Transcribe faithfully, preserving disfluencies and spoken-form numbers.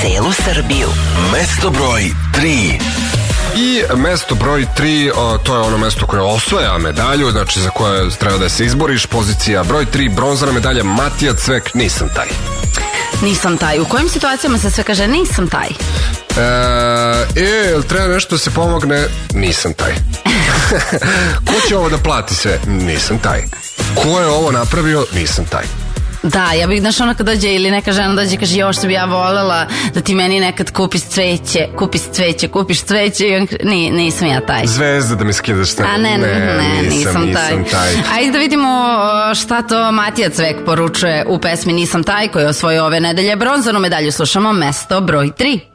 celu Srbiju. Mesto broj tri. I mesto broj tri, to je ono mesto koje osvaja medalju, znači za koje treba da se izboriš. Pozicija broj tri, bronzana medalja, Matija Cvek, Nisam taj. Nisam taj. U kojim situacijama se sve kaže nisam taj? E, jel treba nešto da se pomogne? Nisam taj. Ko će ovo da plati sve? Nisam taj. Ko je ovo napravio? Nisam taj. Da, ja bih, znaš, ona kad dođe ili neka žena dođe i kaže još što bi ja volela da ti meni nekad kupiš cveće, kupiš cveće, kupiš cveće i on kaže, Ni, nisam ja taj. Zvezda da mi skidaš sve. A ne, ne, ne, nisam, nisam, nisam taj. taj. Ajde da vidimo šta to Matija Cvek poručuje u pesmi Nisam taj, koji je osvojio ove nedelje bronzanu medalju. Slušamo mesto broj tri.